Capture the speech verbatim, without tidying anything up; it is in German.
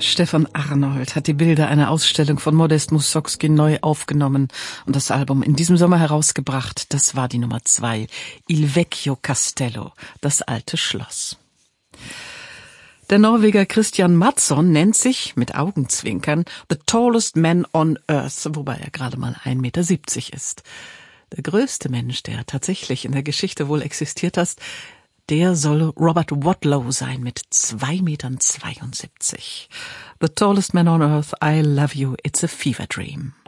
Stefan Arnold hat die Bilder einer Ausstellung von Modest Mussorgsky neu aufgenommen und das Album in diesem Sommer herausgebracht. Das war die Nummer zwei, Il Vecchio Castello, das alte Schloss. Der Norweger Christian Madsson nennt sich, mit Augenzwinkern, the tallest man on earth, wobei er gerade mal ein Meter siebzig ist. Der größte Mensch, der tatsächlich in der Geschichte wohl existiert hat, der soll Robert Wadlow sein mit zwei Meter zweiundsiebzig. The tallest man on earth, I love you, it's a fever dream.